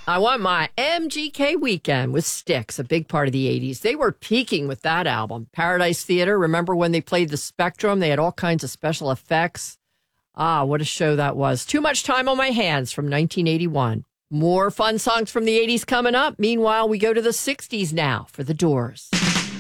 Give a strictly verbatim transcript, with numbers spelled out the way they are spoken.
I want my M G K weekend with Styx, a big part of the eighties. They were peaking with that album. Paradise Theater, remember when they played the Spectrum? They had all kinds of special effects. Ah, what a show that was. Too Much Time on My Hands from nineteen eighty-one. More fun songs from the eighties coming up. Meanwhile, we go to the sixties now for The Doors.